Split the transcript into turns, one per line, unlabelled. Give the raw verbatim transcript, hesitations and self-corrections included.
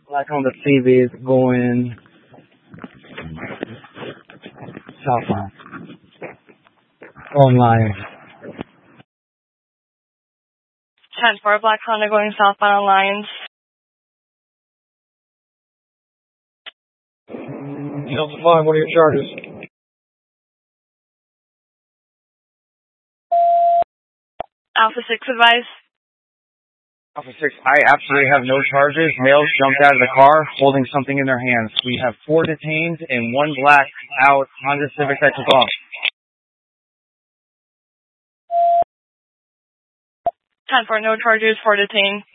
Black Honda Civic going southbound. Online.
ten four, Black Honda going southbound on Lions.
Delta five, what are your charges?
Alpha six advice.
Alpha six, I absolutely have no charges. Males jumped out of the car holding something in their hands. We have four detained and one black out Honda Civic that took off.
ten four, no charges, four detained.